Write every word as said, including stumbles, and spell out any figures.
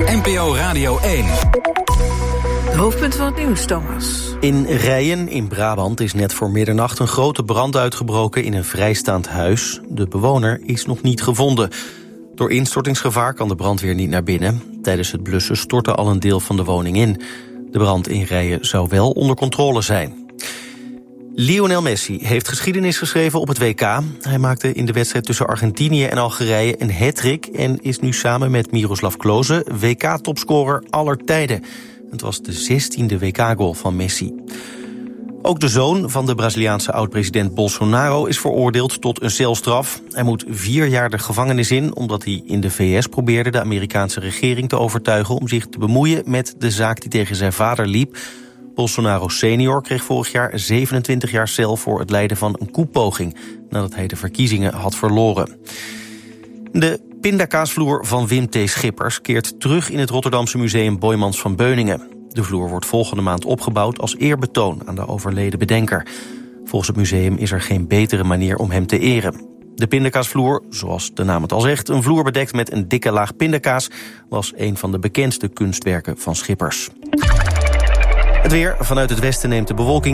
N P O Radio één. De hoofdpunten van het nieuws, Thomas. In Rijen in Brabant is net voor middernacht een grote brand uitgebroken in een vrijstaand huis. De bewoner is nog niet gevonden. Door instortingsgevaar kan de brandweer niet naar binnen. Tijdens het blussen stortte al een deel van de woning in. De brand in Rijen zou wel onder controle zijn. Lionel Messi heeft geschiedenis geschreven op het W K. Hij maakte in de wedstrijd tussen Argentinië en Algerije een hat-trick en is nu samen met Miroslav Klose W K-topscorer aller tijden. Het was de zestiende W K-goal van Messi. Ook de zoon van de Braziliaanse oud-president Bolsonaro is veroordeeld tot een celstraf. Hij moet vier jaar de gevangenis in omdat hij in de V S probeerde de Amerikaanse regering te overtuigen om zich te bemoeien met de zaak die tegen zijn vader liep. Bolsonaro senior kreeg vorig jaar zevenentwintig jaar cel voor het leiden van een koepoging nadat hij de verkiezingen had verloren. De pindakaasvloer van Wim T. Schippers keert terug in het Rotterdamse museum Boijmans van Beuningen. De vloer wordt volgende maand opgebouwd als eerbetoon aan de overleden bedenker. Volgens het museum is er geen betere manier om hem te eren. De pindakaasvloer, zoals de naam het al zegt, een vloer bedekt met een dikke laag pindakaas, was een van de bekendste kunstwerken van Schippers. Het weer. Vanuit het westen neemt de bewolking